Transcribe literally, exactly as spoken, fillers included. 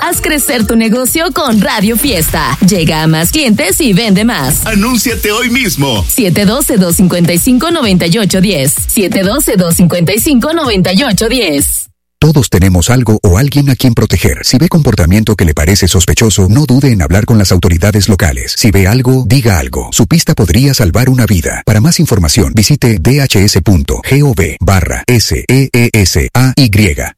Haz crecer tu negocio con Radio Fiesta. Llega a más clientes y vende más. Anúnciate hoy mismo. siete uno dos, dos cinco cinco, nueve ocho uno cero. siete uno dos, dos cinco cinco, nueve ocho uno cero. Todos tenemos algo o alguien a quien proteger. Si ve comportamiento que le parece sospechoso, no dude en hablar con las autoridades locales. Si ve algo, diga algo. Su pista podría salvar una vida. Para más información, visite dhs punto gov barra S E E S A Y.